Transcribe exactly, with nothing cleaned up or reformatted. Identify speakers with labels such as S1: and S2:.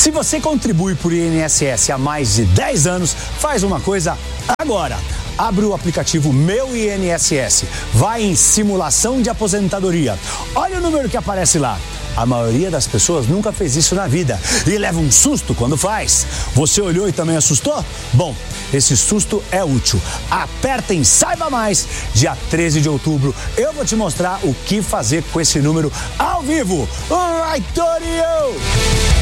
S1: Se você contribui por I N S S há mais de dez anos, faz uma coisa agora. Abre o aplicativo Meu I N S S. Vai em simulação de aposentadoria. Olha o número que aparece lá. A maioria das pessoas nunca fez isso na vida e leva um susto quando faz. Você olhou e também assustou? Bom, esse susto é útil. Aperta em Saiba Mais. Dia treze de outubro, eu vou te mostrar o que fazer com esse número ao vivo. Right, Torio!